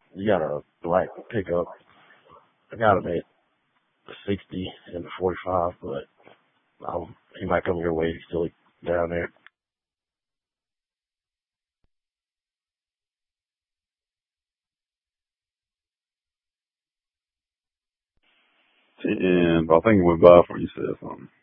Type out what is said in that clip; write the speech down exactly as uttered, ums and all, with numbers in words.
You got a black pickup. I got him at sixty and forty-five, but um, he might come your way. He's still down there. And I think it went by before you said something.